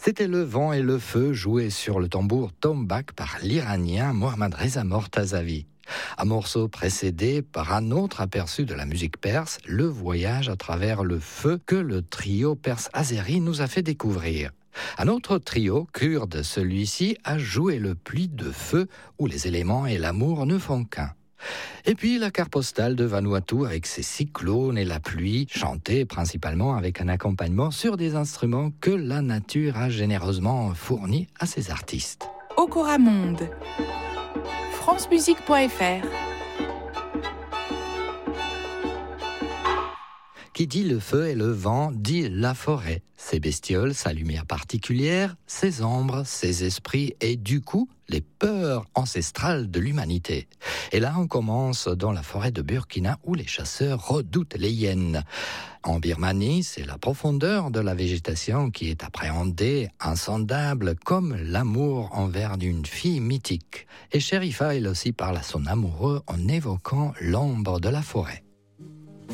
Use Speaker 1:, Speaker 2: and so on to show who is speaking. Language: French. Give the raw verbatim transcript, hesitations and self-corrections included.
Speaker 1: C'était Le vent et le feu joué sur le tambour tombak par l'Iranien Mohammad Reza Mortazavi. Un morceau précédé par un autre aperçu de la musique perse, Le voyage à travers le feu que le trio perse azéri nous a fait découvrir. Un autre trio, kurde celui-ci, a joué le pluie de feu où les éléments et l'amour ne font qu'un. Et puis la carte postale de Vanuatu avec ses cyclones et la pluie, chantée principalement avec un accompagnement sur des instruments que la nature a généreusement fournis à ses artistes.
Speaker 2: Okora Monde, francemusique point f r.
Speaker 1: Qui dit le feu et le vent dit la forêt, ses bestioles, sa lumière particulière, ses ombres, ses esprits et du coup les peurs ancestrales de l'humanité. Et là on commence dans la forêt de Burkina où les chasseurs redoutent les hyènes. En Birmanie, c'est la profondeur de la végétation qui est appréhendée, insondable, comme l'amour envers une fille mythique. Et Sherifa, elle aussi, parle à son amoureux en évoquant l'ombre de la forêt.